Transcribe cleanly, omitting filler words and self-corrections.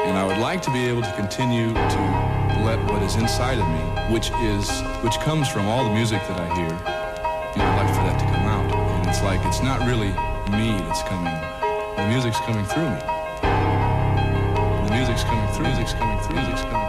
And I would like to be able to continue to let what is inside of me, which comes from all the music that I hear, I'd like for that to come out. And it's like, it's not really me that's coming. The music's coming through me. The music's coming through, music's coming through, music's coming through.